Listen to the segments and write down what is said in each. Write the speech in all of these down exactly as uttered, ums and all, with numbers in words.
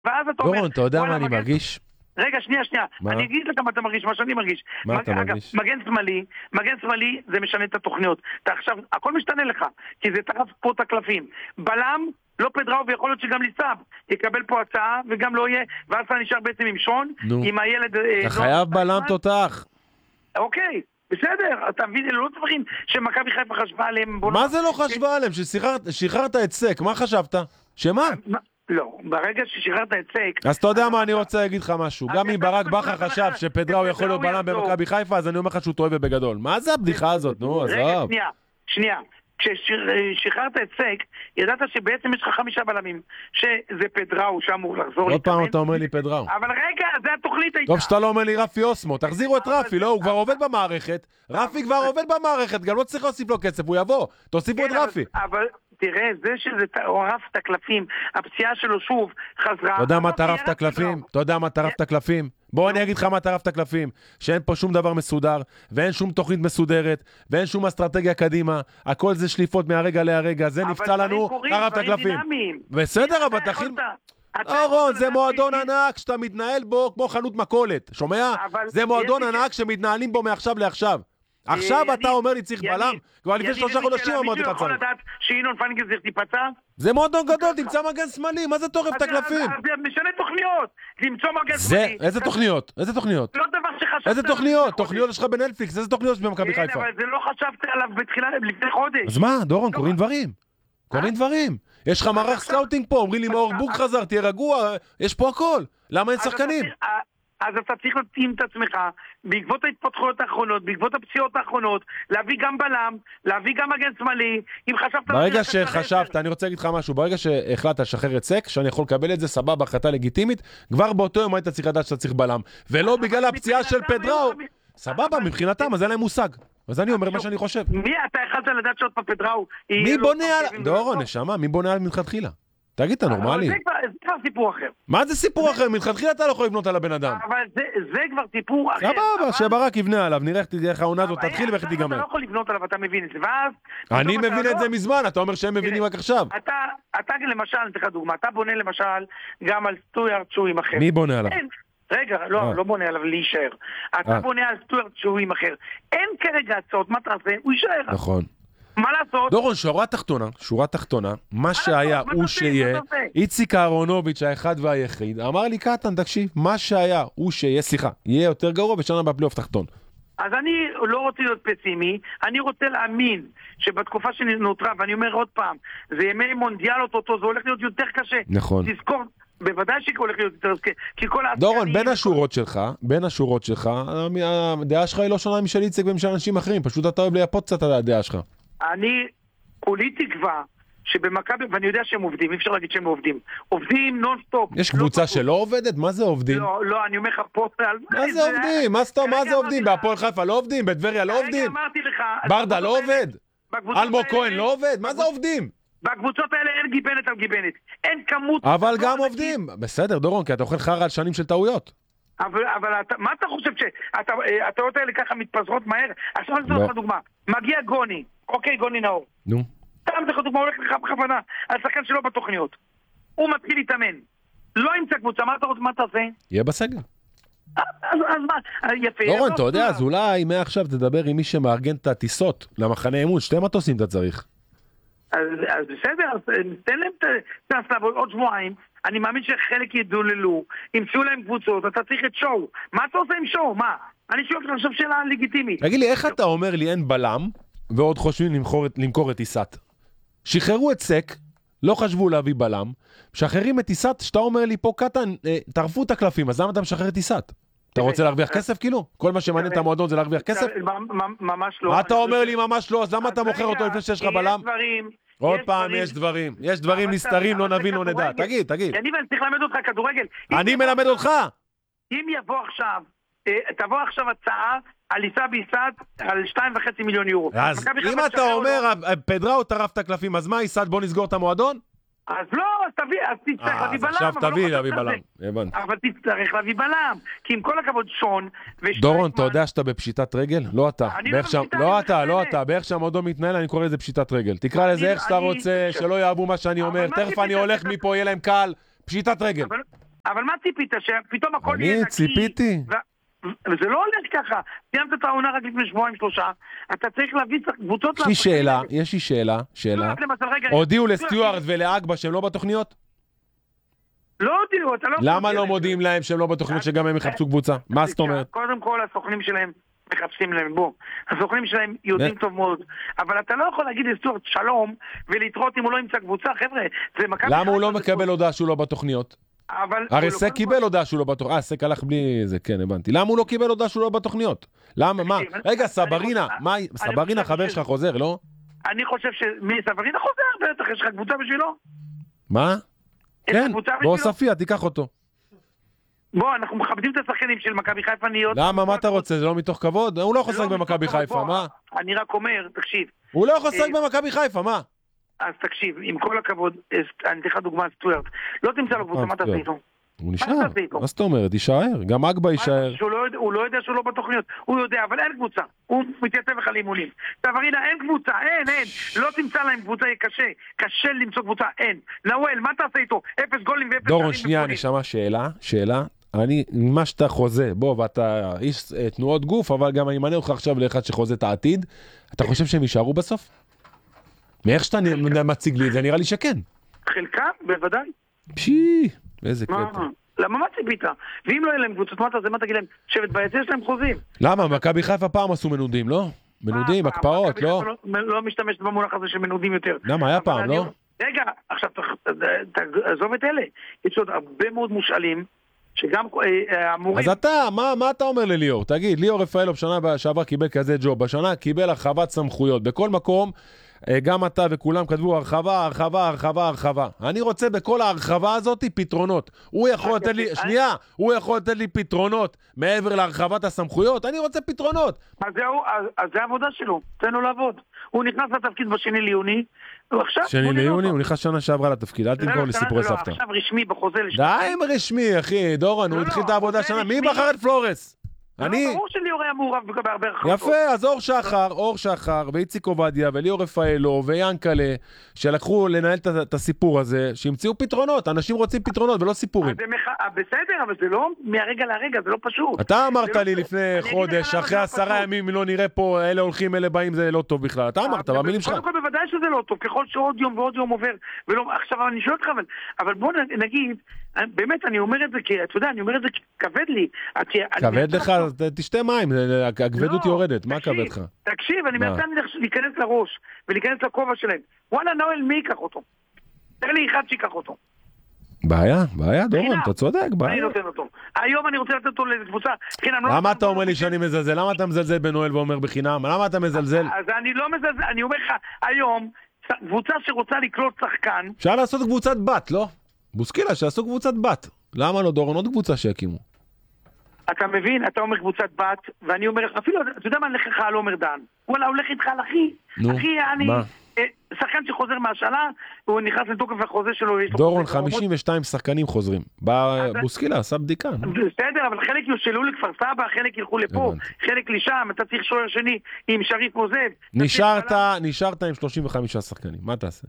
ואז אתה אומר... דורון, אתה יודע מה אני מרגיש? רגע, שנייה, שנייה. מה? אני אגיד לך מה אתה מרגיש, מה שאני מרגיש. מה אתה אגב, מרגיש? מגן שמאלי, מגן שמאלי זה משנה את התוכניות. אתה עכשיו, הכל משתנה לך, כי זה טרף פה את הקלפים. בלם, לא פדראו, ויכול להיות שגם ליסאב יקבל פה הצעה, וגם לא יהיה, ואז אתה נשאר בעצם עם שון, נו. עם הילד... אתה חייב בלם תותח. אוקיי, בסדר, אתה מבין, אלה לא דברים שמכבי חיפה חשבה עליהם. מה זה לא חשבה עליהם? ששחררת את סק, מה חשבת? שמה? לא, ברגע ששחררת את סק... אז אתה יודע מה, אני רוצה להגיד לך משהו. גם אם ברק בכר חשב שפדראו יכול להיות בלם במכבי חיפה, אז אני אומר לך שהוא טועה ובגדול. מה זה הבדיחה הזאת? נו, עזוב. רגע, שנייה, שנייה. כששחררת את סק, ידעת שבעצם יש לך חמישה בלמים, שזה פדראו שאמור לחזור עוד פעם אתה אומר לי פדראו. אבל רגע, זה התוכנית הייתה. טוב שאתה לא אומר לי רפי אוסמו, תחזירו את רפי, לא? הוא כבר עובד במערכת. רפי כבר עובד במערכת, גם לא צריך להוסיף לו כסף, הוא יבוא. תוסיפו את רפי. אבל תראה, זה שזה עורף את הקלפים, הפציעה שלו שוב חזרה. אתה יודע מה טרף את הקלפים? אתה יודע מה טרף את הקלפים? בוא אני אגיד לך מה טרף את הקלפים. שאין פה שום דבר מסודר, ואין שום תוכנית מסודרת, ואין שום אסטרטגיה קדימה. הכל זה שליפות מהרגע להרגע. זה נפצע לנו, טרף את הקלפים. בסדר, אבל תכין... אורון, זה מועדון ענק שאתה מתנהל בו כמו חנות מכולת. שומע? זה מועדון ענק שמתנהלים בו מעכשיו לעכשיו. עכשיו אתה אומר לי צריך בלם? כבר לפני שלושה חודשים אמרתי לך צריך. יכול לדעת שאינון פנגזר תיפצע? זה מועדון גדול, תמצא מגן שמאלי, מה זה טורף את הקלפים? זה משנה תוכניות, למצוא מגן שמאלי. איזה תוכניות? איזה תוכניות? לא דבר שחשבת. איזה תוכניות? תוכניות יש לך בנטפליקס, איזה תוכניות יש במכבי חיפה? כן, אבל זה לא חשבת עליו בתחילה, לפני חודש. אז מה, דורון, קוראים דברים. קוראים דברים. יש לך מערך סקאוטינג פה, אומרים לי מאור בוג חזר, תהיה רגוע, יש פה הכל. למה אין שחקנים? אז אתה צריך להתאים את עצמך, בעקבות ההתפתחויות האחרונות, בעקבות הפציעות האחרונות, להביא גם בלם, להביא גם מגן שמאלי, אם חשבת... ברגע שחשבת, אני רוצה להגיד לך משהו, ברגע שהחלטת לשחרר את סק, שאני יכול לקבל את זה, סבבה, החלטה לגיטימית, כבר באותו יום היית צריך לדעת שאתה צריך בלם, ולא בגלל הפציעה של פדראו, סבבה, מבחינתם, אז אין להם מושג. אז אני אומר מה שאני חושב. מי אתה יכלת לדעת שעוד פעם פדראו? מי בונה על... דורון, נשמה, מי בונה על מלכתחילה? תגיד, אתה נורמלי? זה כבר סיפור אחר. מה זה סיפור אחר? מלכתחילה אתה לא יכול לבנות על הבן אדם. אבל זה כבר סיפור אחר. סבבה, שברק יבנה עליו, נראה איך העונה הזאת תתחיל ואיך תיגמר. אתה לא יכול לבנות עליו, אתה מבין את זה, ואז... אני מבין את זה מזמן, אתה אומר שהם מבינים רק עכשיו. אתה למשל, אני אתן לך דוגמה, אתה בונה למשל גם על סטויארט שהוא עם אחר. מי בונה עליו? רגע, לא, לא בונה עליו להישאר. אתה בונה על סטויארט שהוא עם אחר. אין כרגע הצעות, מה תעשה? הוא יישאר. נכון. מה לעשות? דורון, שורה תחתונה, שורה תחתונה, מה שהיה הוא שיהיה, איציק אהרונוביץ' האחד והיחיד, אמר לי קטן, תקשיב, מה שהיה הוא שיהיה, סליחה, יהיה יותר גרוע ושנה בפלייאוף תחתון. אז אני לא רוצה להיות פסימי, אני רוצה להאמין שבתקופה שנותרה, ואני אומר עוד פעם, זה ימי מונדיאל אותו, זה הולך להיות יותר קשה. נכון. תזכור, בוודאי שהולך להיות יותר קשה, כי כל... דורון, בין השורות שלך, בין השורות שלך, הדעה שלך היא לא שונה משל איציק ומשל אנשים אחרים, פשוט אתה אוהב לייפות קצת על הדעה שלך. אני כולי תקווה שבמכבי, ואני יודע שהם עובדים, אי אפשר להגיד שהם עובדים, עובדים נון-סטופ. יש קבוצה שלא עובדת? מה זה עובדים? לא, לא, אני אומר לך פה... מה זה עובדים? מה סתם, מה זה עובדים? בהפועל חיפה לא עובדים? בטבריה לא עובדים? אמרתי לך... ברדה לא עובד? אלמוג כהן לא עובד? מה זה עובדים? בקבוצות האלה אין גיבנת על גיבנת. אין כמות... אבל גם עובדים. בסדר, דורון, כי אתה אוכל חרא על שנים של טעויות. אבל, אבל אתה, מה אתה חושב שהטעויות האלה ככה מתפזרות מהר? עכשיו אני אעשה לך דוגמה. מגיע גוני, אוקיי, גוני נאור. נו. סתם לך דוגמה, הולך לך בכוונה, על שחקן שלו בתוכניות. הוא מתחיל להתאמן. לא ימצא קבוצה, מה אתה רוצה, מה אתה עושה? יהיה בסגל. אז, אז מה, יפה. דורון, אתה יודע, אז אולי מעכשיו תדבר עם מי שמארגן את הטיסות למחנה אימון, שתי מטוסים אתה צריך. אז, אז בסדר, אז תן להם את הסלאבות עוד שבועיים. אני מאמין שחלק ידוללו, ימצאו להם קבוצות, אתה צריך את שואו. מה אתה עושה עם שואו? מה? אני שואל לך עכשיו שאלה לגיטימית. תגיד לי, איך אתה אומר לי אין בלם, ועוד חושבים למכור את טיסת? שחררו את סק, לא חשבו להביא בלם, שחררים את טיסת, שאתה אומר לי פה קטן, טרפו את הקלפים, אז למה אתה משחרר את טיסת? אתה רוצה להרוויח כסף כאילו? כל מה שמעניין את המועדון זה להרוויח כסף? ממש לא. אתה אומר לי ממש לא, אז למה אתה מוכר אותו לפני שיש לך בלם? עוד פעם יש דברים, יש דברים נסתרים, לא נבין, לא נדע. תגיד, תגיד. אני צריך ללמד אותך כדורגל. אני מלמד אותך. אם יבוא עכשיו, תבוא עכשיו הצעה על ליסה ביסד על שתיים וחצי מיליון יורו. אז אם אתה אומר, פדראו טרף את הקלפים, אז מה יסד, בוא נסגור את המועדון? אז לא, אז תביא, אז תצטרך להביא בלם. עכשיו תביא להביא בלם, הבנתי. אבל תצטרך להביא בלם, כי עם כל הכבוד שון... דורון, אתה יודע שאתה בפשיטת רגל? לא אתה. לא אתה, לא אתה. באיך שהמועדון מתנהל, אני קורא לזה פשיטת רגל. תקרא לזה איך שאתה רוצה, שלא יאהבו מה שאני אומר. תכף אני הולך מפה, יהיה להם קהל. פשיטת רגל. אבל מה ציפית? שפתאום הכל יהיה אני נקי? ציפיתי. וזה לא הולך ככה. סיימת את העונה רק לפני שבועיים שלושה, אתה צריך להביא קבוצות... יש לי שאלה, יש לי שאלה, שאלה. הודיעו לסטיוארט ולאגבה שהם לא בתוכניות? לא הודיעו, אתה לא... למה לא מודיעים להם שהם לא בתוכניות שגם הם יחפשו קבוצה? מה זאת אומרת? קודם כל, הסוכנים שלהם מחפשים להם, בוא. הסוכנים שלהם יודעים טוב מאוד. אבל אתה לא יכול להגיד לסטיוארט שלום ולהתרות אם הוא לא ימצא קבוצה, חבר'ה. למה הוא לא מקבל הודעה שהוא לא בתוכניות? הרי סק קיבל הודעה שהוא לא בתוכניות. אה, סק הלך בלי זה, כן, הבנתי. למה הוא לא קיבל הודעה שהוא לא בתוכניות? למה, מה? רגע, סברינה, מה? סברינה חבר שלך חוזר, לא? אני חושב שמי סברינה חוזר, בטח, יש לך קבוצה בשבילו? מה? כן, באוספיה, תיקח אותו. בוא, אנחנו מכבדים את השחקנים של מכבי חיפה נהיות... למה, מה אתה רוצה? זה לא מתוך כבוד? הוא לא חוסק במכבי חיפה, מה? אני רק אומר, תקשיב. הוא לא חוסק במכבי חיפה, מה? אז תקשיב, עם כל הכבוד, אני אתן לך דוגמה סטוארט. לא תמצא לו קבוצה, מה תעשה איתו? הוא נשאר. מה זאת אומרת? יישאר. גם אגבה יישאר. הוא לא יודע שהוא לא בתוכניות. הוא יודע, אבל אין קבוצה. הוא מתייצב לך לאימונים. סברינה, אין קבוצה, אין, אין. לא תמצא להם קבוצה, יהיה קשה. קשה למצוא קבוצה, אין. נאואל, מה תעשה איתו? אפס גולים ואפס... דורון, שנייה, נשמע שאלה, שאלה. אני, מה שאתה חוזה, בוא, ואתה איש תנועות גוף, אבל גם אני מנה אותך עכשיו לאחד שחוזה את העתיד. אתה חושב שהם יישארו בסוף? מאיך שאתה מציג לי את זה, נראה לי שכן. חלקם, בוודאי. פשי, איזה קטע. למה מה ציפית? ואם לא יהיה להם קבוצות, מה אתה זה, מה תגיד להם? שבט ביציע יש להם חוזים. למה? מכבי חיפה פעם עשו מנודים, לא? מנודים, הקפאות, לא? לא משתמשת במונח הזה של מנודים יותר. למה? היה פעם, לא? רגע, עכשיו תעזוב את אלה. יש עוד הרבה מאוד מושאלים שגם אמורים... אז אתה, מה אתה אומר לליאור? תגיד, ליאור רפאלוב בשנה שעבר קיבל כזה ג'וב, בשנה קיבל הרחבת סמכויות. בכל מקום, גם אתה וכולם כתבו הרחבה, הרחבה, הרחבה, הרחבה. אני רוצה בכל ההרחבה הזאת פתרונות. הוא יכול לתת לי, שנייה, הוא יכול לתת לי פתרונות מעבר להרחבת הסמכויות. אני רוצה פתרונות. אז זה העבודה שלו, תן לו לעבוד. הוא נכנס לתפקיד בשני ליוני, שני ליוני, הוא נכנס שנה שעברה לתפקיד, אל תמכור לי סיפורי סבתא. עכשיו רשמי בחוזה לשנה. די עם רשמי, אחי, דורון, הוא התחיל את העבודה שנה. מי בחר את פלורס? אני... ברור שליאור היה מעורב בהרבה רחבות. יפה, אז אור שחר, אור שחר, ואיציק עובדיה, וליאור רפאלו, ויאנקלה, שלקחו לנהל את הסיפור הזה, שהמציאו פתרונות, אנשים רוצים פתרונות ולא סיפורים. בסדר, אבל זה לא מהרגע להרגע, זה לא פשוט. אתה אמרת לי לפני חודש, אחרי עשרה ימים לא נראה פה, אלה הולכים, אלה באים, זה לא טוב בכלל. אתה אמרת, במילים שלך. קודם כל בוודאי שזה לא טוב, ככל שעוד יום ועוד יום עובר, עכשיו אני שואל אותך, אבל בוא נגיד, באמת אני אומר את זה, כי אתה יודע, אני אומר את זה כבד לי. כבד לך, תשתה מים, הכבדות יורדת, מה כבד לך? תקשיב, אני מנסה להיכנס לראש, ולהיכנס לכובע שלהם. וואלה, נאואל, מי ייקח אותו? תראה לי אחד שיקח אותו. בעיה, בעיה, דורון, אתה צודק, בעיה. אני נותן אותו. היום אני רוצה לתת אותו לקבוצה. למה אתה אומר לי שאני מזלזל? למה אתה מזלזל בנואל ואומר בחינם? למה אתה מזלזל? אז אני לא מזלזל, אני אומר לך, היום, קבוצה שרוצה לקלוט שחקן... אפשר לעשות קבוצת בת, לא? בוסקילה, שעשו קבוצת בת. למה לא, דורון? עוד קבוצה שיקימו. אתה מבין? אתה אומר קבוצת בת, ואני אומר, אפילו, אתה יודע מה, נלך לך על עומר דן. וואלה, הולך איתך על אחי. אחי, אני... שחקן שחוזר מהשאלה, הוא נכנס לתוקף החוזה שלו. דורון, חמישים ושתיים שחקנים חוזרים. בוסקילה, עשה בדיקה. בסדר, אבל חלק יושלו לכפר סבא, חלק ילכו לפה, חלק לשם, אתה צריך שוער שני עם שריף עוזב. נשארת עם שלושים וחמישה שחקנים, מה תעשה?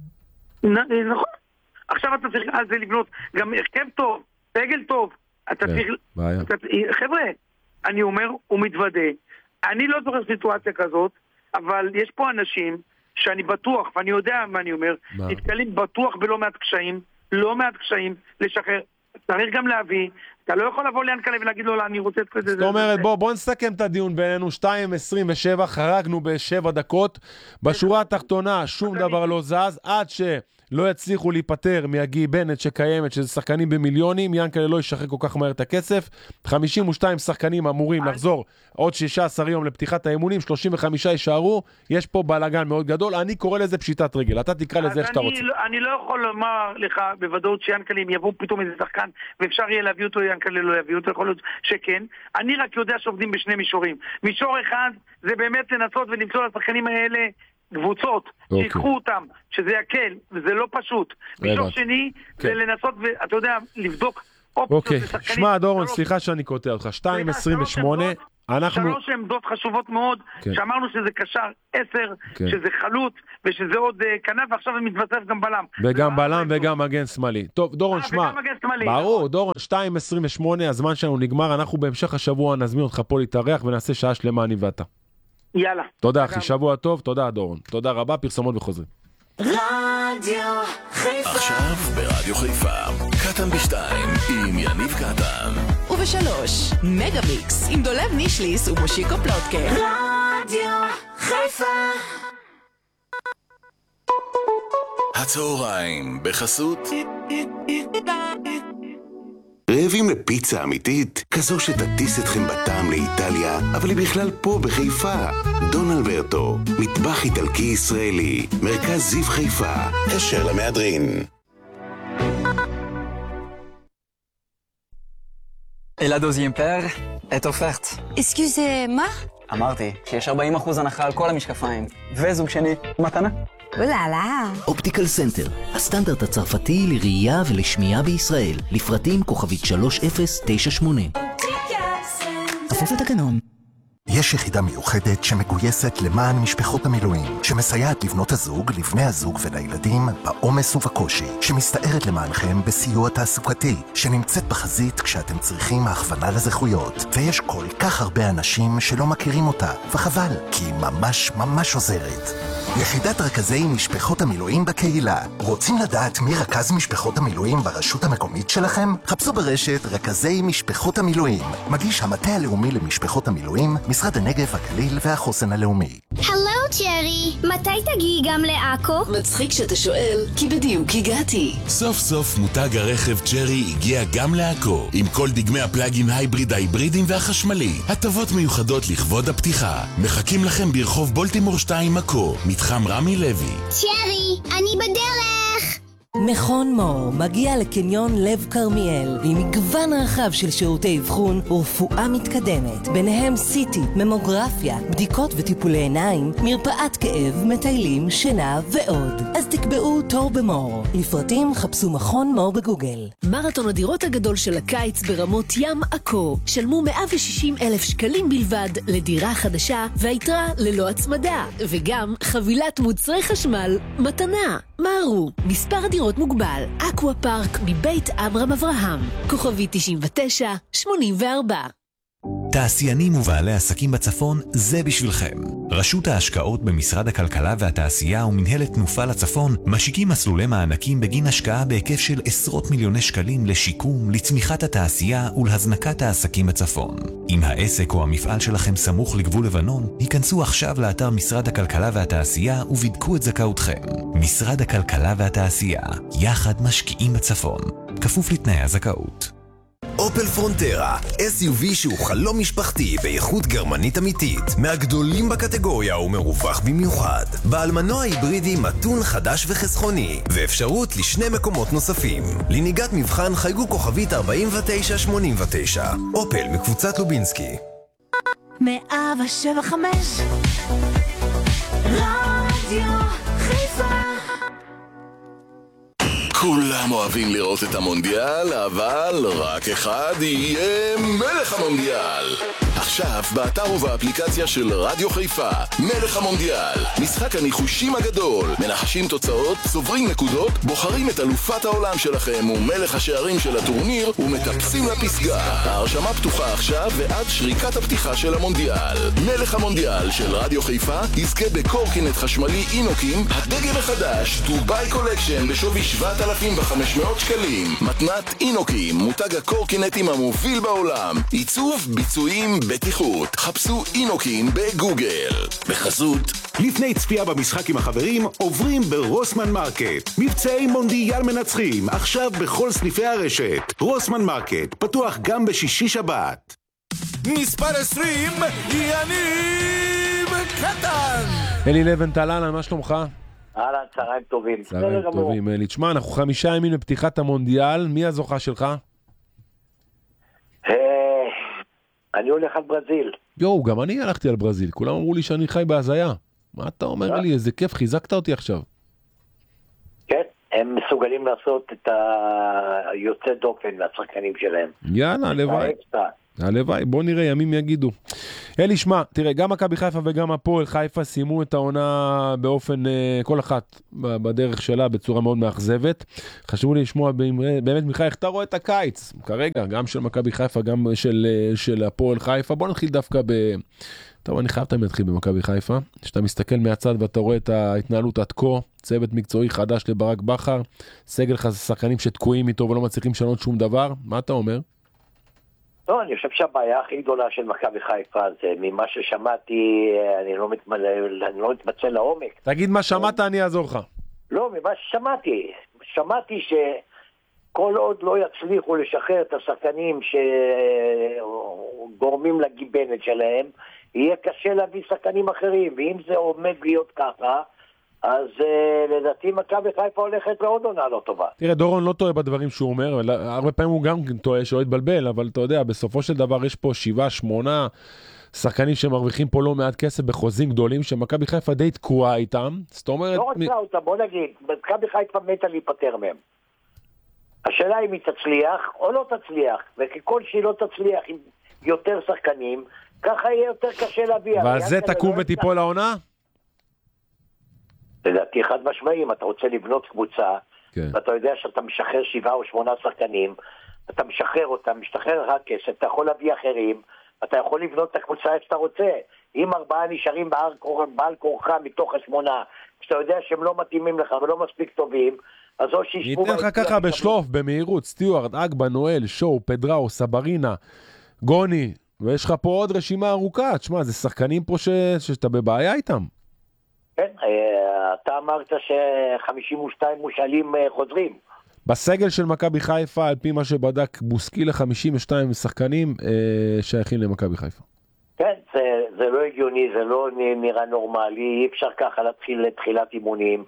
נכון. עכשיו אתה צריך על זה לבנות גם הרכב טוב, סגל טוב. אתה צריך... חבר'ה, אני אומר, הוא מתוודה. אני לא זוכר סיטואציה כזאת, אבל יש פה אנשים שאני בטוח, ואני יודע מה אני אומר, נתקלים בטוח בלא מעט קשיים, לא מעט קשיים לשחרר. צריך גם להביא, אתה לא יכול לבוא ליאנקלה ולהגיד לו, אני רוצה את כזה. זאת אומרת, בוא, בוא נסכם את הדיון בינינו, שתיים עשרים ושבע, חרגנו בשבע דקות, בשורה התחתונה שום דבר לא זז, עד שלא יצליחו להיפטר מהגי בנט שקיימת, שזה שחקנים במיליונים, יאנקלה לא ישחרר כל כך מהר את הכסף, חמישים ושתיים שחקנים אמורים לחזור עוד שישה עשר יום לפתיחת האימונים, שלושים וחמישה יישארו, יש פה בלגן מאוד גדול, אני קורא לזה פשיטת רגל, אתה תקרא לזה איך שאתה רוצה. אני לא יכול לומר לך בוודאות שיאנקלה אם יבוא פתאום איזה שחקן ואפשר יהיה להביא אותו, יאנקלה לא יביא אותו, יכול להיות שכן. אני רק יודע שעובדים בשני מישורים. מישור אחד זה באמת לנסות ולמצוא לשחקנים האלה קבוצות, שיקחו אותם, שזה יקל, וזה לא פשוט. מישור שני זה לנסות, ואתה יודע, לבדוק אופציות לשחקנים. שמע דורון, סליחה שאני קוטע אותך, שתיים עשרים ושמונה, אנחנו... שלוש עמדות חשובות מאוד, כן. שאמרנו שזה קשר עשר, כן. שזה חלוץ, ושזה עוד uh, כנף, ועכשיו הם מתווסף גם בלם. וגם בלם וגם מגן שמאלי. טוב, דורון, אה, שמע. וגם מגן שמאלי. ברור, דורון, שתיים עשרים ושמונה, הזמן שלנו נגמר, אנחנו בהמשך השבוע נזמין אותך פה להתארח, ונעשה שעה שלמה אני ואתה. יאללה. תודה, אחי, שבוע טוב, תודה, דורון. תודה רבה, פרסומות וחוזרים. רדיו חיפה. עכשיו ברדיו חיפה, קטן בשתיים עם יניב קטן. ובשלוש, מגה מיקס עם דולב נישליס ומושיקו פלוטקה. רדיו חיפה. הצהריים בחסות רעבים לפיצה אמיתית? כזו שתטיס אתכם בטעם לאיטליה, אבל היא בכלל פה בחיפה. דון אלברטו, מטבח איטלקי ישראלי, מרכז זיו חיפה, אשר למהדרין. Et la deuxième paire est offerte. Excusez-moi? אמרתי שיש ארבעים אחוז הנחה על כל המשקפיים. וזוג שני, מתנה. אוללה. אופטיקל סנטר, הסטנדרט הצרפתי לראייה ולשמיעה בישראל. לפרטים כוכבית שלוש אפס תשע שמונה. כפוף לתקנון. יש יחידה מיוחדת שמגויסת למען משפחות המילואים, שמסייעת לבנות הזוג, לבני הזוג ולילדים בעומס ובקושי, שמסתערת למענכם בסיוע תעסוקתי, שנמצאת בחזית כשאתם צריכים הכוונה לזכויות. ויש כל כך הרבה אנשים שלא מכירים אותה, וחבל, כי היא ממש ממש עוזרת. יחידת רכזי משפחות המילואים בקהילה. רוצים לדעת מי רכז משפחות המילואים ברשות המקומית שלכם? חפשו ברשת רכזי משפחות המילואים. מגיש המטה הלאומי למשפחות המילואים, משרד הנגב, הגליל והחוסן הלאומי. הלו ג'רי, מתי תגיעי גם לעכו? מצחיק שאתה שואל, כי בדיוק הגעתי. סוף סוף מותג הרכב צ'רי הגיע גם לעכו, עם כל דגמי הפלאגין הייבריד, ההיברידים והחשמלי. הטבות מיוחדות לכבוד הפתיחה. מחכים לכם ברחוב בולטימור שתיים עכו, מתחם רמי לוי. צ'רי, אני בדרך! מכון מור מגיע לקניון לב קרמיאל עם מגוון רחב של שירותי אבחון ורפואה מתקדמת, ביניהם סיטי, ממוגרפיה, בדיקות וטיפולי עיניים, מרפאת כאב, מטיילים, שינה ועוד. אז תקבעו תור במור. לפרטים חפשו מכון מור בגוגל. מרתון הדירות הגדול של הקיץ ברמות ים עכו. שלמו מאה ושישים אלף שקלים בלבד לדירה חדשה והיתרה ללא הצמדה, וגם חבילת מוצרי חשמל מתנה. מהרו, מספר הדירות מוגבל. אקווה פארק מבית אברהם אברהם, כוכבי תשעים ותשע שמונים וארבע. תעשיינים ובעלי עסקים בצפון, זה בשבילכם. רשות ההשקעות במשרד הכלכלה והתעשייה ומנהלת תנופה לצפון משיקים מסלולי מענקים בגין השקעה בהיקף של עשרות מיליוני שקלים לשיקום, לצמיחת התעשייה ולהזנקת העסקים בצפון. אם העסק או המפעל שלכם סמוך לגבול לבנון, היכנסו עכשיו לאתר משרד הכלכלה והתעשייה ובדקו את זכאותכם. משרד הכלכלה והתעשייה, יחד משקיעים בצפון. כפוף לתנאי הזכאות. אופל פרונטרה, אס יו וי שהוא חלום משפחתי באיכות גרמנית אמיתית, מהגדולים בקטגוריה ומרווח במיוחד. בעל מנוע היברידי מתון, חדש וחסכוני, ואפשרות לשני מקומות נוספים. לנהיגת מבחן חייגו כוכבית ארבעים ותשע שמונים ותשע. אופל מקבוצת לובינסקי. מאה ושבע חמש רדיו חיפה. כולם אוהבים לראות את המונדיאל, אבל רק אחד יהיה מלך המונדיאל. עכשיו, באתר ובאפליקציה של רדיו חיפה, מלך המונדיאל, משחק הניחושים הגדול. מנחשים תוצאות, צוברים נקודות, בוחרים את אלופת העולם שלכם ומלך השערים של הטורניר ומטפסים לפסגה. ההרשמה פתוחה עכשיו ועד שריקת הפתיחה של המונדיאל. מלך המונדיאל של רדיו חיפה יזכה בקורקינט חשמלי אינוקים, הדגם החדש, טוביי קולקשן בשווי שבעת אלפים וחמש מאות שקלים. מתנת אינוקים, מותג הקורקינטים המוביל בעולם. עיצוב, ביצועים, בטיחות. חפשו אינוקים בגוגל. בחסות. לפני צפייה במשחק עם החברים, עוברים ברוסמן מרקט. מבצעי מונדיאל מנצחים, עכשיו בכל סניפי הרשת. רוסמן מרקט, פתוח גם בשישי שבת. מספר עשרים, יניב קטן. אלי לבנטל, מה שלומך? אהלן, צהריים טובים. צהריים טובים, אלי. תשמע, אנחנו חמישה ימים לפתיחת המונדיאל, מי הזוכה שלך? אני הולך על ברזיל. יואו, גם אני הלכתי על ברזיל, כולם אמרו לי שאני חי בהזיה. מה אתה אומר לי? איזה כיף, חיזקת אותי עכשיו. כן, הם מסוגלים לעשות את היוצא דופן והשחקנים שלהם. יאללה, לבד. הלוואי, בוא נראה, ימים יגידו. אלי, שמע, תראה, גם מכבי חיפה וגם הפועל חיפה סיימו את העונה באופן, כל אחת בדרך שלה, בצורה מאוד מאכזבת. חשבו לי לשמוע באמת, מיכאל, איך אתה רואה את הקיץ? כרגע, גם של מכבי חיפה, גם של, של הפועל חיפה. בוא נתחיל דווקא ב... טוב, אני חייב תמיד להתחיל במכבי חיפה. כשאתה מסתכל מהצד ואתה רואה את ההתנהלות עד כה, צוות מקצועי חדש לברק בכר, סגל שחקנים שתקועים איתו ולא מצליחים לשנות שום דבר. מה אתה אומר? לא, אני חושב שהבעיה הכי גדולה של מכבי חיפה זה ממה ששמעתי, אני לא מתמצא, אני לא מתמצא לעומק. תגיד מה שמעת, אני אעזור לך. לא, ממה ששמעתי. שמעתי שכל עוד לא יצליחו לשחרר את השחקנים שגורמים לגיבנת שלהם, יהיה קשה להביא שחקנים אחרים, ואם זה עומד להיות ככה, אז uh, לדעתי מכבי חיפה הולכת לעוד עונה לא טובה. תראה, דורון לא טועה בדברים שהוא אומר, הרבה פעמים הוא גם טועה שלא יתבלבל, אבל אתה יודע, בסופו של דבר יש פה שבעה, שמונה שחקנים שמרוויחים פה לא מעט כסף בחוזים גדולים, שמכבי חיפה די תקועה איתם. זאת אומרת... לא רוצה אותה, בוא נגיד, מכבי חיפה מתה להיפטר מהם. השאלה אם היא תצליח או לא תצליח, וככל שהיא לא תצליח עם יותר שחקנים, ככה יהיה יותר קשה להביא. ועל זה תקום ותיפול העונה? לדעתי חד משמעיים, אתה רוצה לבנות קבוצה, כן. ואתה יודע שאתה משחרר שבעה או שמונה שחקנים, אתה משחרר אותם, משתחרר רק כסף, אתה יכול להביא אחרים, אתה יכול לבנות את הקבוצה איך שאתה רוצה. אם ארבעה נשארים בעל כורחה מתוך השמונה, כשאתה יודע שהם לא מתאימים לך ולא מספיק טובים, אז או שישבו... ניתן לך ככה בשלוף, במהירות, סטיוארד, אגבה, נואל, שואו, פדראו, סברינה, גוני, ויש לך פה עוד רשימה ארוכה. תשמע, זה שחקנים פה ש... שאתה בבעיה איתם. כן, אתה אמרת ש-חמישים ושתיים מושאלים חוזרים. בסגל של מכבי חיפה, על פי מה שבדק בוסקי, ל-חמישים ושתיים שחקנים שייכים למכבי חיפה. כן, זה, זה לא הגיוני, זה לא נראה נורמלי, אי אפשר ככה להתחיל לתחילת אימונים.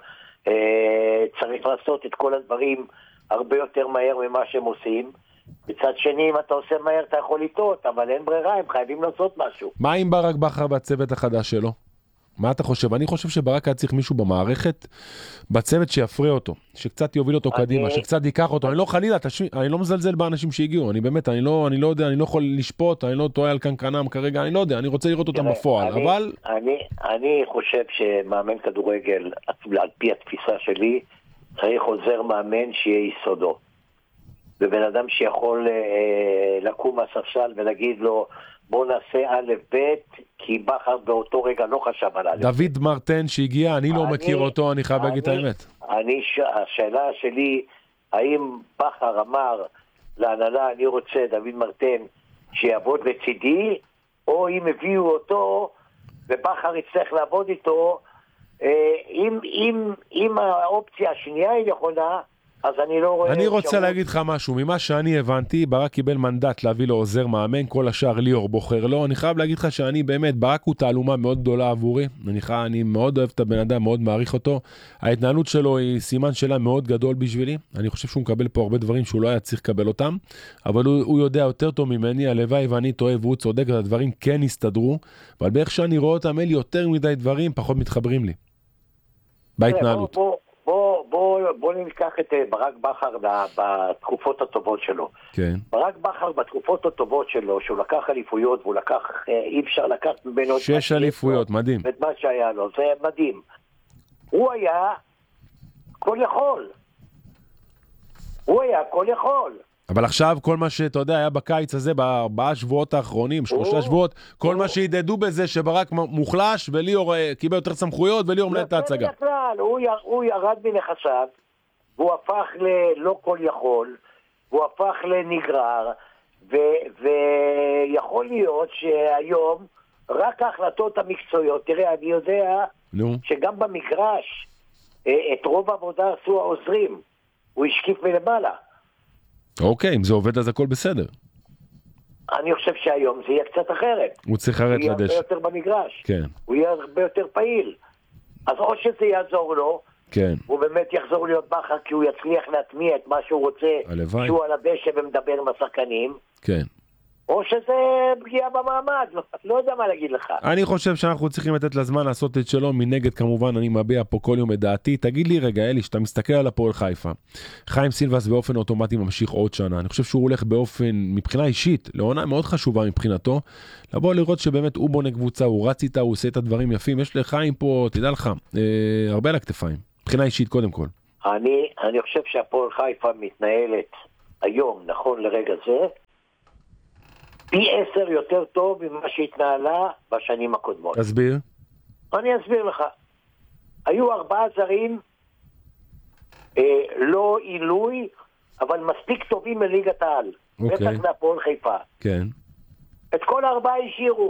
צריך לעשות את כל הדברים הרבה יותר מהר ממה שהם עושים. בצד שני, אם אתה עושה מהר, אתה יכול לטעות, אבל אין ברירה, הם חייבים לעשות משהו. מה עם ברק בכר בצוות החדש שלו? מה אתה חושב? אני חושב שברק היה צריך מישהו במערכת, בצוות שיפרה אותו, שקצת יוביל אותו אני... קדימה, שקצת ייקח אותו. אני לא חלילה, תשמע, אני לא מזלזל באנשים שהגיעו, אני באמת, אני לא, אני לא יודע, אני לא יכול לשפוט, אני לא טועה על קנקנם כרגע, אני לא יודע, אני רוצה לראות אותם בפועל, אני, אבל... אני, אני חושב שמאמן כדורגל, על פי התפיסה שלי, צריך עוזר מאמן שיהיה יסודו. ובן אדם שיכול אה, לקום מהספסל ולהגיד לו, בוא נעשה א' ב', כי בכר באותו רגע לא חשב על א'. דוד מרטן שהגיע, אני לא אני, מכיר אותו, אני חייב להגיד את האמת. אני, השאלה שלי, האם בכר אמר להנהלה, אני רוצה דוד מרטן שיעבוד לצידי, או אם הביאו אותו, ובכר יצטרך לעבוד איתו, אם, אם, אם האופציה השנייה היא נכונה, אז אני לא רואה... אני רוצה להגיד לך משהו, ממה שאני הבנתי, ברק קיבל מנדט להביא לו עוזר מאמן, כל השאר ליאור בוחר לו. אני חייב להגיד לך שאני באמת, ברק הוא תעלומה מאוד גדולה עבורי, אני, חייב, אני מאוד אוהב את הבן אדם, מאוד מעריך אותו. ההתנהלות שלו היא סימן שאלה מאוד גדול בשבילי, אני חושב שהוא מקבל פה הרבה דברים שהוא לא היה צריך לקבל אותם, אבל הוא, הוא יודע יותר טוב ממני, הלוואי ואני טועה והוא צודק, הדברים כן הסתדרו, אבל בערך שאני רואה אותם, אלה יותר מדי דברים, פחות מתחברים לי. בהתנהלות. בוא, בוא, בוא ניקח את ברק בכר בתקופות הטובות שלו. כן. ברק בכר בתקופות הטובות שלו, שהוא לקח אליפויות, והוא לקח, אי אפשר לקחת ממנו... שש אליפויות, מדהים. ואת מה שהיה לו, זה מדהים. הוא היה כל יכול. הוא היה כל יכול. אבל עכשיו כל מה שאתה יודע היה בקיץ הזה, בארבעה שבועות האחרונים, שלושה שבועות, כל מה שהידדו בזה שברק מוחלש וליאור קיבל יותר סמכויות וליאור מנהל את ההצגה. הוא ירד מנכסיו, והוא הפך ללא כל יכול, והוא הפך לנגרר, ויכול להיות שהיום רק ההחלטות המקצועיות, תראה, אני יודע שגם במגרש את רוב העבודה עשו העוזרים, הוא השקיף מלמעלה. אוקיי, אם זה עובד אז הכל בסדר. אני חושב שהיום זה יהיה קצת אחרת. הוא צריך לרדת לדשא. הוא יהיה הרבה יותר במגרש. כן. הוא יהיה הרבה יותר פעיל. אז או שזה יעזור לו, כן. הוא באמת יחזור להיות בכר, כי הוא יצליח להטמיע את מה שהוא רוצה, הלוואי. שהוא על הדשא ומדבר עם השחקנים. כן. או שזה פגיעה במעמד, לא, לא יודע מה להגיד לך. אני חושב שאנחנו צריכים לתת לזמן לעשות את שלו, מנגד כמובן אני מביע פה כל יום את דעתי. תגיד לי רגע אלי, שאתה מסתכל על הפועל חיפה, חיים סילבס באופן אוטומטי ממשיך עוד שנה, אני חושב שהוא הולך באופן, מבחינה אישית, לעונה מאוד חשובה מבחינתו, לבוא לראות שבאמת הוא בונה קבוצה, הוא רץ איתה, הוא עושה את הדברים יפים, יש לחיים פה, תדע לך, אה, הרבה על הכתפיים, מבחינה אישית קודם כל. אני, אני חושב שהפועל חיפה מתנהלת היום, נכון לרגע זה, פי עשר יותר טוב ממה שהתנהלה בשנים הקודמות. תסביר. אני אסביר לך. היו ארבעה זרים, אה, לא עילוי, אבל מספיק טובים מליגת העל. אוקיי. בטח מהפועל חיפה. כן. את כל הארבעה השאירו.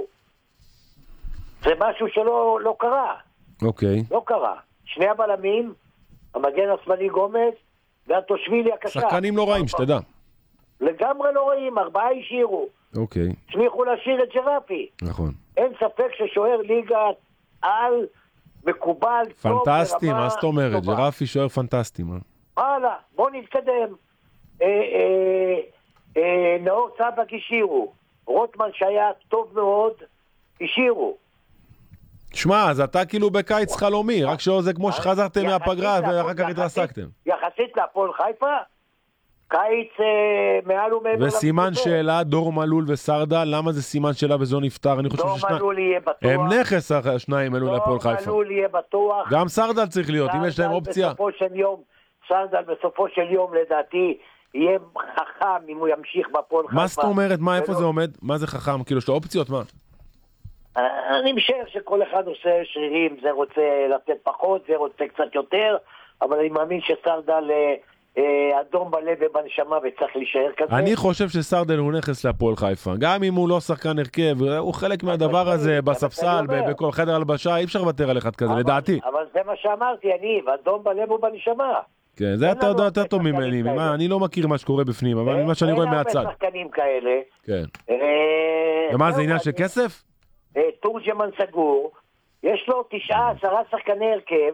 זה משהו שלא לא קרה. אוקיי. לא קרה. שני הבלמים, המגן השמאלי גומז, והתושבילי הקשר. שחקנים לא רעים, שתדע. לגמרי לא רעים, ארבעה השאירו. אוקיי. הצליחו להשאיר את ג'רפי. נכון. אין ספק ששוער ליגת על מקובל טוב. פנטסטי, מה זאת אומרת? ג'רפי שוער פנטסטי. הלאה, בוא נתקדם. אה, אה, אה, נאור סבק השאירו. רוטמן שהיה טוב מאוד, השאירו. שמע, אז אתה כאילו בקיץ חלומי, רק שזה כמו שחזרתם מהפגרה ואחר כך התרסקתם. יחסית להפועל חיפה, קיץ אה, מעל ומעבר. וסימן שאלה, דור מלול וסרדל, למה זה סימן שאלה וזו נפטר? אני חושב דור ששני... מלול יהיה בטוח. הם נכס השניים אלו להפועל חיפה. דור מלול יהיה בטוח. גם סרדל צריך להיות, אם יש להם אופציה. בסופו של יום, סרדל בסופו של יום לדעתי יהיה חכם אם הוא ימשיך בפועל חיפה. מה זאת אומרת? מה, איפה זה עומד? מה זה חכם? כאילו, יש לו אופציות? מה? אני משער שכל אחד עושה שרירים, זה רוצה לתת פחות, זה רוצה קצת יותר, אבל אני מאמין שסרדל אדום בלב ובנשמה וצריך להישאר כזה. אני חושב שסרדל הוא נכס להפועל חיפה, גם אם הוא לא שחקן הרכב, הוא חלק מהדבר הזה בספסל, בכל חדר הלבשה, אי אפשר לוותר על אחד כזה, לדעתי. אבל זה מה שאמרתי, אני, ואדום בלב ובנשמה. כן, זה אתה יודע יותר טוב ממני, אני לא מכיר מה שקורה בפנים, אבל ממה שאני רואה מהצד. אין הרבה שחקנים כאלה. כן. ומה, זה עניין של כסף? תורג'מן סגור, יש לו תשעה, עשרה שחקני הרכב,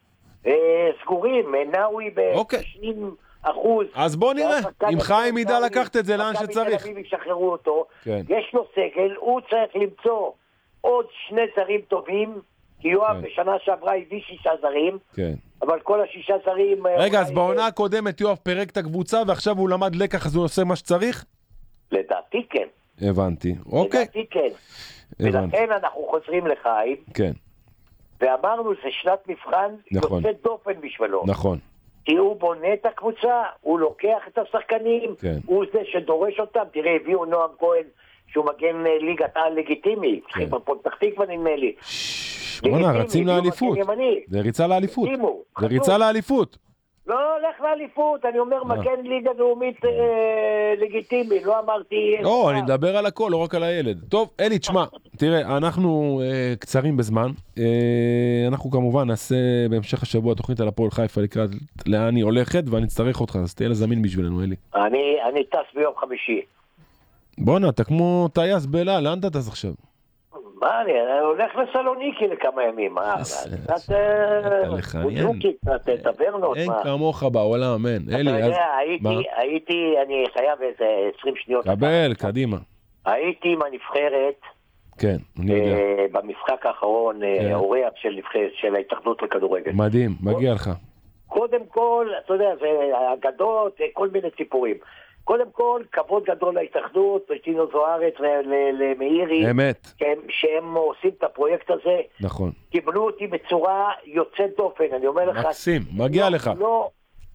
סגורים, נאווי ב-תשעים אחוז. אז בוא נראה, אם חיים ידע לקחת את זה לאן שצריך. מכבי תל אביב ישחררו אותו, יש לו סגל, הוא צריך למצוא עוד שני זרים טובים, כי יואב בשנה שעברה הביא שישה זרים, אבל כל השישה זרים... רגע, אז בעונה הקודמת יואב פירק את הקבוצה, ועכשיו הוא למד לקח, אז הוא עושה מה שצריך? לדעתי כן. הבנתי, אוקיי. לדעתי כן. ולכן אנחנו חוזרים לחיים. כן. ואמרנו, זה שנת מבחן נכון. יוצאת דופן בשבילו. נכון. כי הוא בונה את הקבוצה, הוא לוקח את השחקנים, כן. הוא זה שדורש אותם. תראה, הביאו נועם כהן, שהוא מגן ליגת העל לגיטימי. כן. פתח תקווה נדמה לי. בוא'נה, רצים לאליפות. זה ריצה לאליפות. זה ריצה לאליפות. לא הולך לאליפות, אני אומר מגן ליגה לאומית לגיטימי, לא אמרתי... לא, אני מדבר על הכל, לא רק על הילד. טוב, אלי, תשמע, תראה, אנחנו קצרים בזמן, אנחנו כמובן נעשה בהמשך השבוע תוכנית על הפועל חיפה לקראת לאן היא הולכת, ואני אצטרך אותך, אז תהיה לזמין בשבילנו, אלי. אני טס ביום חמישי. בוא'נה, אתה כמו טייס באלה, לאן אתה טס עכשיו? מה, אני הולך לסלוניקי לכמה ימים, מה? קצת בוזוקי, קצת טברנות, אין כמוך בעולם, אין. אתה יודע, הייתי, אני חייב איזה עשרים שניות. קבל, קדימה. הייתי עם הנבחרת, כן, אני יודע. במשחק האחרון, אורח של ההתאחדות לכדורגל. מדהים, מגיע לך. קודם כל, אתה יודע, זה אגדות, כל מיני סיפורים. קודם כל, כבוד גדול להתאחדות, לטינו זוארץ ולמאירי, אמת. שהם, שהם עושים את הפרויקט הזה. נכון. קיבלו אותי בצורה יוצאת דופן, אני אומר לך. מקסים, מגיע לא, לך. לא,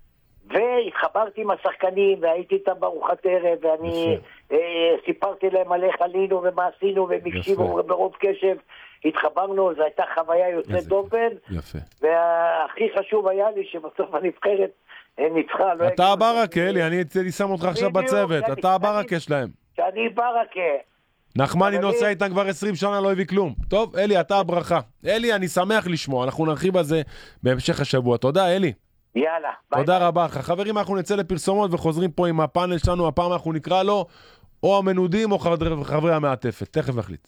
והתחברתי עם השחקנים, והייתי איתם בארוחת ערב, ואני אה, סיפרתי להם על איך עלינו ומה עשינו, והם הקשיבו ברוב קשב. התחברנו, זו הייתה חוויה יוצאת דופן. יפה. והכי חשוב היה לי שבסוף הנבחרת ניצחה. אתה הברקה, אלי, אני שם אותך עכשיו בצוות, אתה הברקה שלהם. שאני ברקה. נחמני נוסע איתם כבר עשרים שנה, לא הביא כלום. טוב, אלי, אתה הברכה. אלי, אני שמח לשמוע, אנחנו נרחיב על זה בהמשך השבוע. תודה, אלי. יאללה. תודה רבה לך. חברים, אנחנו נצא לפרסומות וחוזרים פה עם הפאנל שלנו, הפעם אנחנו נקרא לו או המנודים או חברי המעטפת. תכף נחליט.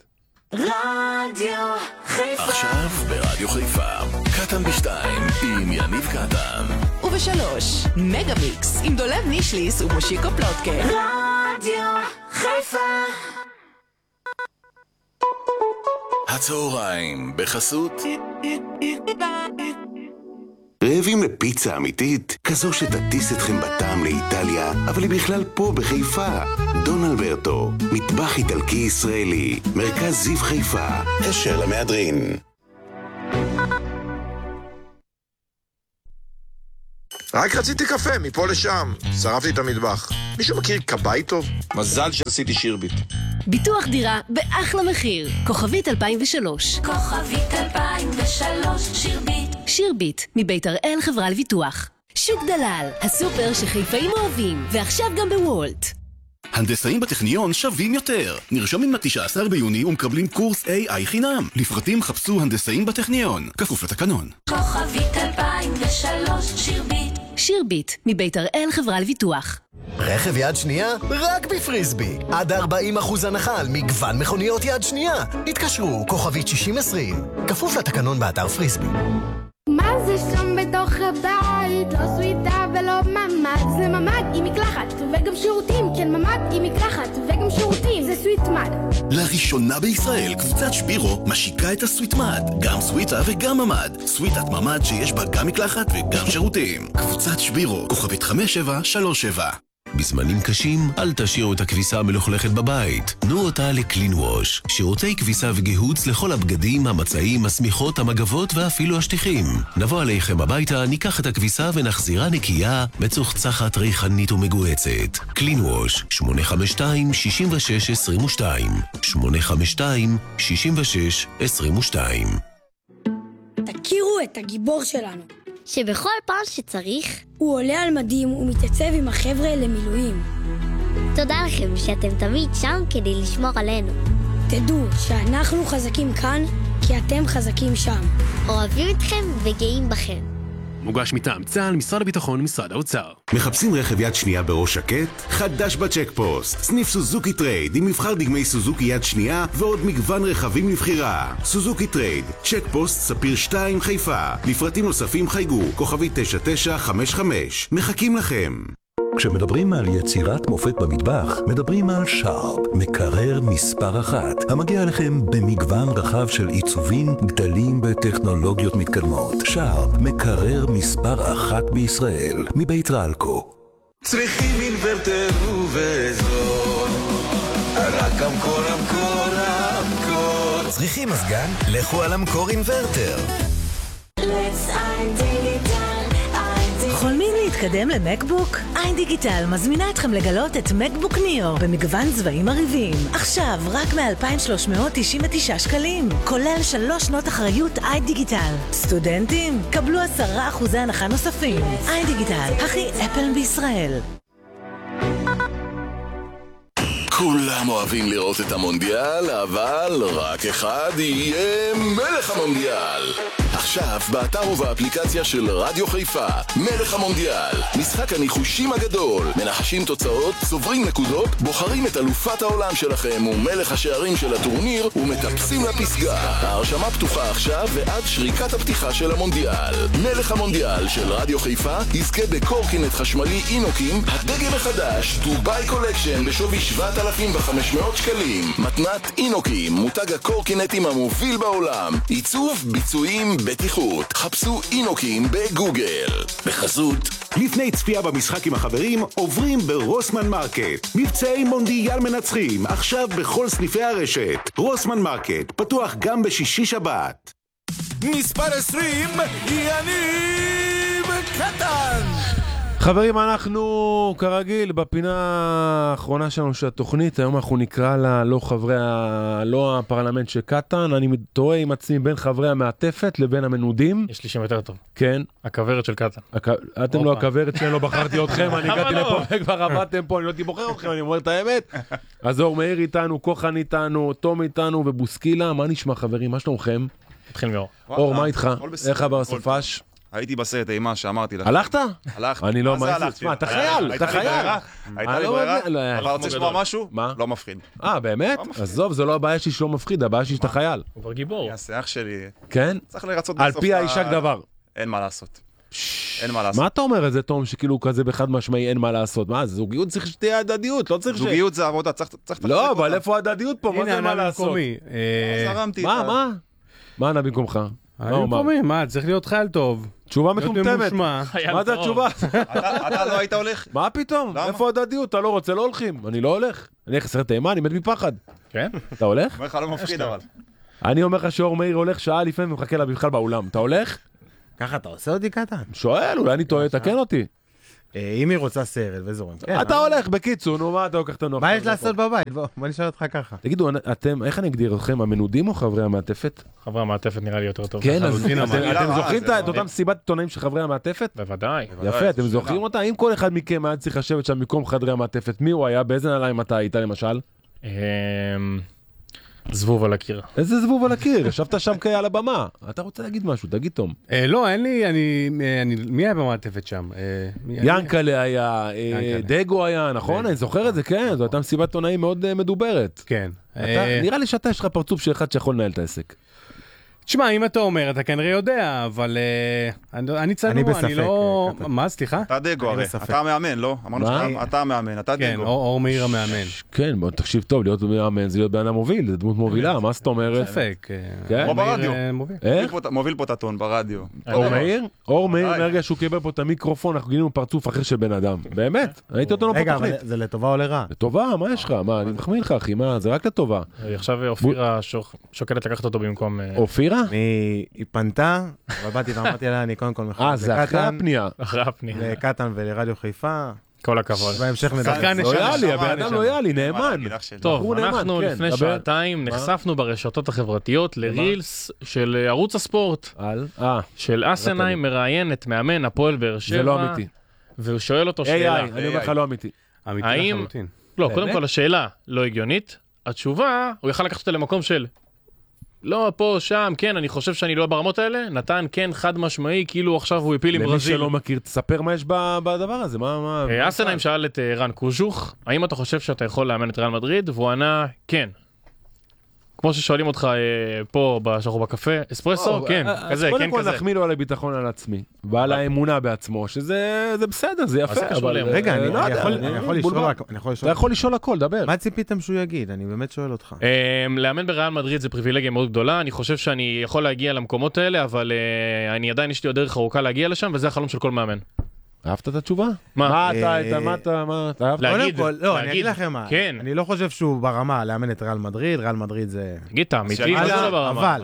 רדיו חיפה. עכשיו ברדיו חיפה, קטן בשתיים עם יניב קטן. ובשלוש, מגה מיקס עם דולב נישליס ומושיקו פלוטקה. רדיו חיפה. הצהריים בחסות רעבים לפיצה אמיתית? כזו שתטיס אתכם בטעם לאיטליה, אבל היא בכלל פה בחיפה. דון אלברטו, מטבח איטלקי ישראלי, מרכז זיו חיפה. אשר למהדרין. רק רציתי קפה, מפה לשם. שרפתי את המטבח. מישהו מכיר קבאי טוב? מזל שעשיתי שירביט. ביטוח דירה באחלה מחיר. כוכבית אלפיים ושלוש. כוכבית אלפיים ושלוש, שירביט. שירביט, מבית הראל חברה לביטוח. שוק דלל, הסופר שחיפאים אוהבים, ועכשיו גם בוולט. הנדסאים בטכניון שווים יותר. נרשמים ל-תשעה עשר ביוני ומקבלים קורס איי איי חינם. לפרטים חפשו הנדסאים בטכניון. כפוף לתקנון. כוכבית אלפיים ושלוש, שירביט. שירביט, מבית הראל חברה לביטוח. רכב יד שנייה? רק בפריסבי. עד ארבעים אחוז הנחה על מגוון מכוניות יד שנייה. התקשרו, כוכבית שישים עשרים. כפוף לתקנון באתר פריסבי. מה זה שם בתוך הבית? לא סוויטה ולא ממד. זה ממד עם מקלחת וגם שירותים. כן, ממד עם מקלחת וגם שירותים. זה סוויטמד. לראשונה בישראל קבוצת שפירו משיקה את הסוויטמד. גם סוויטה וגם ממד. סוויטת ממד שיש בה גם מקלחת וגם שירותים. קבוצת שפירו, כוכבית חמש שבע שלוש שבע. בזמנים קשים, אל תשאירו את הכביסה המלוכלכת בבית. תנו אותה לקלין ווש. שירותי כביסה וגיהוץ לכל הבגדים, המצעים, השמיכות, המגבות ואפילו השטיחים. נבוא עליכם הביתה, ניקח את הכביסה ונחזירה נקייה, מצוחצחת, ריחנית ומגועצת. קלין ווש, שמונה חמש שתיים שש שש עשרים ושתיים. שמונה חמש שתיים שש שש עשרים ושתיים. תכירו את הגיבור שלנו. שבכל פעם שצריך הוא עולה על מדים ומתייצב עם החבר'ה למילואים. תודה לכם שאתם תמיד שם כדי לשמור עלינו. תדעו שאנחנו חזקים כאן כי אתם חזקים שם. אוהבים אתכם וגאים בכם. מוגש מטעם צה"ל, משרד הביטחון ומשרד האוצר. מחפשים רכב יד שנייה בראש שקט? חדש בצ'ק פוסט. סניף סוזוקי טרייד עם מבחר דגמי סוזוקי יד שנייה ועוד מגוון רכבים לבחירה. סוזוקי טרייד, צ'ק פוסט ספיר שתיים חיפה. לפרטים נוספים חייגו, כוכבי תשע תשע חמש חמש. מחכים לכם. כשמדברים על יצירת מופת במטבח, מדברים על שרפ, מקרר מספר אחת, המגיע לכם במגוון רחב של עיצובים, גדלים וטכנולוגיות מתקדמות. שרפ, מקרר מספר אחת בישראל, מבית רלקו. צריכים אינוורטר ובזול, רק המקור, המקור, המקור. צריכים מזגן? לכו על המקור אינוורטר. חולמים להתקדם למקבוק? איי דיגיטל מזמינה אתכם לגלות את מקבוק ניאו במגוון צבעים מרהיבים. עכשיו רק מ-אלפיים ושלוש מאות תשעים ותשעה שקלים, כולל שלוש שנות אחריות איי דיגיטל. סטודנטים, קבלו עשרה אחוזי הנחה נוספים. איי דיגיטל, הכי אפל בישראל. כולם אוהבים לראות את המונדיאל, אבל רק אחד יהיה מלך המונדיאל. עכשיו, באתר ובאפליקציה של רדיו חיפה, מלך המונדיאל. משחק הניחושים הגדול. מנחשים תוצאות, צוברים נקודות, בוחרים את אלופת העולם שלכם ומלך השערים של הטורניר ומטפסים לפסגה. ההרשמה פתוחה עכשיו ועד שריקת הפתיחה של המונדיאל. מלך המונדיאל של רדיו חיפה יזכה בקורקינט חשמלי אינוקים, הדגל החדש, דוביי קולקשן בשווי שבעת אלפים וחמש מאות שקלים. מתנת אינוקים, מותג הקורקינטים המוביל בעולם. עיצוב, ביצועים, בטיחות. חפשו אינוקים בגוגל. בחסות. לפני צפייה במשחק עם החברים, עוברים ברוסמן מרקט. מבצעי מונדיאל מנצחים, עכשיו בכל סניפי הרשת. רוסמן מרקט, פתוח גם בשישי שבת. מספר עשרים, יניב קטן. חברים, אנחנו כרגיל בפינה האחרונה שלנו של התוכנית. היום אנחנו נקרא לה לא חברי ה... לא הפרלמנט של קטן. אני תוהה עם עצמי בין חברי המעטפת לבין המנודים. יש לי שם יותר טוב. כן. הכברת של קטן. הכ... אתם לא הכברת שאני לא בחרתי אתכם, אני הגעתי לפה וכבר עבדתם פה, אני לא הייתי בוחר אתכם, אני אומר את האמת. אז אור מאיר איתנו, כוחן איתנו, תום איתנו ובוסקילה. מה נשמע חברים? מה שלומכם? התחיל מאור. אור, מה איתך? איך עבר הסופש? הייתי בסרט אימה שאמרתי לך. הלכת? הלכתי. אני לא מעיף. תשמע, אתה חייל, אתה חייל. הייתה לי ברירה? אתה רוצה לשמוע משהו? מה? לא מפחיד. אה, באמת? עזוב, זה לא הבעיה שלי שלא מפחיד, הבעיה שלי שאתה חייל. הוא כבר גיבור. יעשה אח שלי. כן? צריך לרצות על פי האישה דבר. אין מה לעשות. אין מה לעשות. מה אתה אומר את זה, תום, שכאילו כזה בחד משמעי אין מה לעשות? מה, זוגיות צריך שתהיה הדדיות, לא צריך ש... זוגיות זה עבודה, צריך תחזק אותה. לא, אבל איפה הדדיות פה? מה זה מה לעשות? מה, מה? מה ענה במקומך? אני במקומי, מה, צריך להיות חייל טוב. תשובה מטומטמת. מה זה התשובה? אתה לא היית הולך? מה פתאום? איפה הדדיות? אתה לא רוצה, לא הולכים. אני לא הולך. אני הולך לסרט אימה, אני מת מפחד. כן? אתה הולך? אומר לך לא מפחיד אבל. אני אומר לך שאור מאיר הולך שעה לפעמים ומחכה לה בכלל באולם. אתה הולך? ככה אתה עושה אותי קטן? שואל, אולי אני טועה, תקן אותי. אם היא רוצה סרט וזורים. אתה הולך, בקיצור, נו, מה אתה לוקח את הנוח? מה יש לעשות בבית? בוא נשאל אותך ככה. תגידו, אתם, איך אני אגדיר אתכם, המנודים או חברי המעטפת? חברי המעטפת נראה לי יותר טוב. כן, אז אתם זוכרים את אותם סיבת עיתונאים של חברי המעטפת? בוודאי. יפה, אתם זוכרים אותה? אם כל אחד מכם היה צריך לשבת שם מקום חדרי המעטפת, מי הוא היה? באיזה נעליים אתה היית למשל? זבוב על הקיר. איזה זבוב על הקיר? ישבת שם על הבמה. אתה רוצה להגיד משהו, תגיד תום. לא, אין לי, אני, מי היה במעטפת שם? ינקלה היה, דגו היה, נכון? אני זוכר את זה, כן, זו הייתה מסיבת עיתונאים מאוד מדוברת. כן. נראה לי שאתה יש לך פרצוף של אחד שיכול לנהל את העסק. תשמע, אם אתה אומר, אתה כנראה יודע, אבל אני צנוע, אני לא... מה, סליחה? אתה דגו הרי, אתה המאמן, לא? אמרנו שאתה המאמן, אתה דגו. כן, אור מאיר המאמן. כן, בוא תקשיב טוב, להיות מאמן זה להיות בן אדם מוביל, זה דמות מובילה, מה זאת אומרת? ספק. כמו ברדיו. מוביל פה את הטון ברדיו. אור מאיר? אור מאיר, מרגע שהוא קיבל פה את המיקרופון, אנחנו גילינו פרצוף אחר של בן אדם. באמת, הייתי אותו לא רגע, אבל זה לטובה או לרע? לטובה, מה יש לך? מה, אני מחמיא לך, אחי, מה, זה רק לטובה. עכשיו אופירה שוקלת לקחת אותו במקום... אופירה? היא פנתה, אבל באתי ואמרתי לה, אני קודם כל מחמיא. אה, זה אחרי הפנייה. אחרי הפנייה. לקטן ולרדיו חיפה. כל הכבוד. בהמשך נדבר. שחקן לא היה לי, הבן אדם לא היה לי, נאמן. טוב, אנחנו לפני שעתיים נחשפנו ברשתות החברתיות לרילס של ערוץ הספורט. על? של אסנהיים מראיין את מאמן הפועל באר שבע. זה לא אמיתי. והוא שואל אותו שאלה. אני אומר לך לא אמיתי. האם... לא, קודם כל השאלה לא הגיונית. התשובה, הוא יכל לקחת אותה למקום של... לא, פה, שם, כן, אני חושב שאני לא ברמות האלה. נתן, כן, חד משמעי, כאילו עכשיו הוא הפיל עם ברזיל. למי שלא מכיר, תספר מה יש בדבר הזה, מה... אסנהיים שאל את רן קוז'וך, האם אתה חושב שאתה יכול לאמן את ריאל מדריד? והוא ענה, כן. כמו ששואלים אותך פה, שאנחנו בקפה, אספרסו, כן, כזה, כן, כזה. קודם כל נחמיא לו על הביטחון על עצמי, ועל האמונה בעצמו, שזה בסדר, זה יפה. רגע, אני יכול לשאול אתה יכול לשאול הכל, דבר. מה ציפיתם שהוא יגיד? אני באמת שואל אותך. לאמן בריאל מדריד זה פריבילגיה מאוד גדולה, אני חושב שאני יכול להגיע למקומות האלה, אבל אני עדיין יש לי עוד דרך ארוכה להגיע לשם, וזה החלום של כל מאמן. אהבת את התשובה? מה אתה, אתה, מה אתה, מה אתה אהבת? להגיד, לא, אני אגיד לכם מה. כן. אני לא חושב שהוא ברמה לאמן את ריאל מדריד, ריאל מדריד זה... תגיד, אתה אמיתי, זה לא ברמה.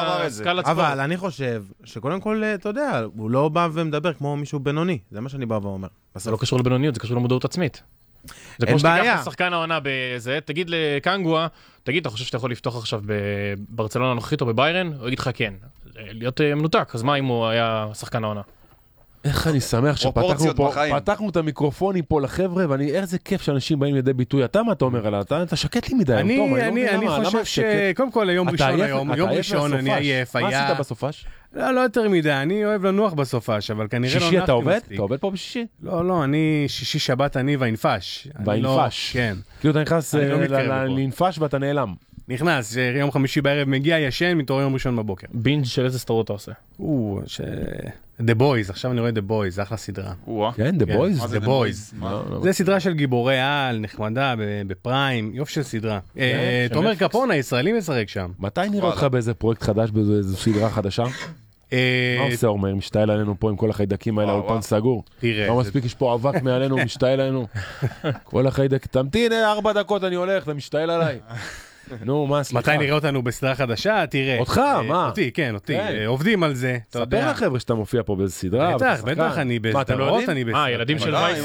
אבל אני חושב שקודם כל, אתה יודע, הוא לא בא ומדבר כמו מישהו בינוני, זה מה שאני בא ואומר. זה לא קשור לבינוניות, זה קשור למודעות עצמית. זה כמו שתיקח את שחקן העונה בזה, תגיד לקנגואה, תגיד, אתה חושב שאתה יכול לפתוח עכשיו בברצלונה הנוכחית או בביירן? הוא יגיד לך כן. להיות מנותק, אז מה אם הוא היה שחקן העונה? איך אני שמח שפתחנו פה, פתחנו את המיקרופונים פה לחבר'ה, ואני, איך זה כיף שאנשים באים לידי ביטוי. אתה מה אתה אומר עליו? אתה שקט לי מדי. אני, אני, אני חושב שקודם כל היום ראשון היום, יום ראשון אני עייף, היה... מה עשית בסופש? לא, לא יותר מדי, אני אוהב לנוח בסופש, אבל כנראה לא נחתי מספיק. שישי אתה עובד? אתה עובד פה בשישי? לא, לא, אני שישי שבת אני והאינפש. והאינפש? כן. כאילו אתה נכנס לאינפש ואתה נעלם. נכנס, יום חמישי בערב מגיע, ישן, מתעורר יום ראשון בבוקר. בינג' של איזה סדרות אתה עושה? או, ש... The Boys, עכשיו אני רואה The Boys, זה אחלה סדרה. כן, The Boys? The Boys. זה סדרה של גיבורי על, נחמדה, בפריים, יופי של סדרה. תומר קפון, הישראלי משחק שם. מתי נראה אותך באיזה פרויקט חדש, באיזו סדרה חדשה? מה עושה אורמר? משתעל עלינו פה עם כל החיידקים האלה, האולפן סגור. תראה. לא מספיק, יש פה אבק מעלינו, משתעל עלינו. כל החיידק, תמתין, ארבע דקות אני הולך, אתה משתעל עליי. נו, מה, סליחה. מתי נראה אותנו בסדרה חדשה? תראה. אותך, מה? אותי, כן, אותי. עובדים על זה. ספר לחבר'ה שאתה מופיע פה באיזה סדרה. בטח, בטח, אני בסדרות, אני בסדרות. אה, ילדים של וייס.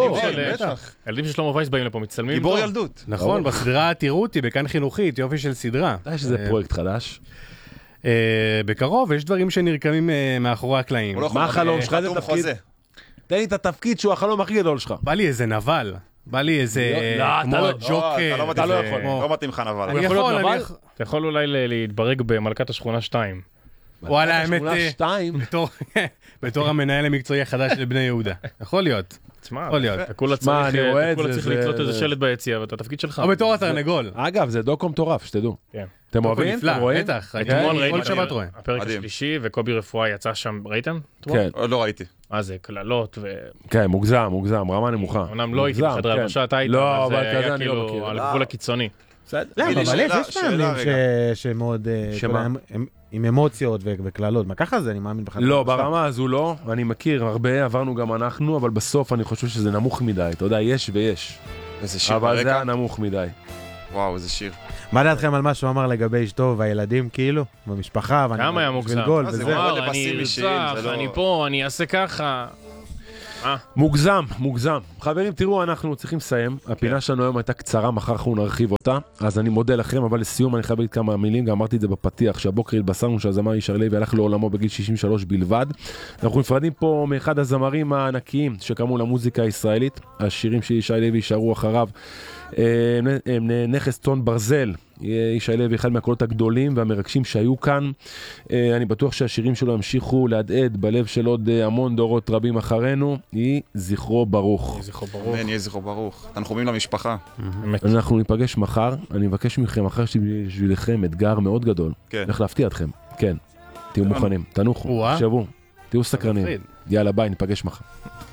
הילדים של שלמה וייס באים לפה, מצלמים. גיבור ילדות. נכון, בסדרה תראו אותי, בכאן חינוכית, יופי של סדרה. יש איזה פרויקט חדש. בקרוב, יש דברים שנרקמים מאחורי הקלעים. מה החלום שלך? זה תפקיד? תן לי את התפקיד שהוא החלום הכי גדול שלך. בא לי איזה נבל. בא לי איזה... כמו ג'וקר. אתה לא יכול. לא מתאים לך נבל. אני יכול, אני יכול. אתה יכול אולי להתברג במלכת השכונה שתיים. וואלה, האמת... בתור המנהל המקצועי החדש של בני יהודה. יכול להיות. תשמע, אתה כולה צריך לתלות איזה שלט ביציאה, ואתה התפקיד שלך. או בתור התרנגול. אגב, זה דוקו מטורף, שתדעו. אתם אוהבים? אתם רואים? בטח, כל שבת רואה. הפרק השלישי, וקובי רפואה יצא שם, ראיתם? כן. לא ראיתי. מה זה, כללות ו... כן, מוגזם, מוגזם, רמה נמוכה. אמנם לא הייתי בחדרי הלבשה, אתה היית, אבל זה היה כאילו על גבול הקיצוני. אבל יש מאמנים שמאוד... עם אמוציות וכללות, מה ככה זה? אני מאמין בחדרי לא, ברמה הזו לא, אני מכיר הרבה, עברנו גם אנחנו, אבל בסוף אני חושב שזה נמוך מדי, אתה יודע, יש ויש. אבל זה היה נמוך מדי. וואו, איזה שיר. מה דעתכם על מה שהוא אמר לגבי אשתו והילדים, כאילו, במשפחה? כמה היה מוגזם? אני יוצח, אני פה, אני אעשה ככה. מוגזם, מוגזם. חברים, תראו, אנחנו צריכים לסיים. הפינה שלנו היום הייתה קצרה, מחר אנחנו נרחיב אותה. אז אני מודה לכם, אבל לסיום אני חייב להגיד כמה מילים, גם אמרתי את זה בפתיח, שהבוקר התבשרנו שהזמר ישי לוי הלך לעולמו בגיל שישים ושלוש בלבד. אנחנו נפרדים פה מאחד הזמרים הענקיים שקמו למוזיקה הישראלית. השירים של ישי לוי יישארו אחריו. נכס טון ברזל, ישי לוי אחד מהקולות הגדולים והמרגשים שהיו כאן. אני בטוח שהשירים שלו ימשיכו להדהד בלב של עוד המון דורות רבים אחרינו. יהי זכרו ברוך. יהי זכרו ברוך. תנחומים למשפחה. אנחנו ניפגש מחר. אני מבקש מכם, מחר שבשבילכם אתגר מאוד גדול. איך להפתיע אתכם. כן, תהיו מוכנים, תנוחו, שבו, תהיו סקרנים. יאללה ביי, ניפגש מחר.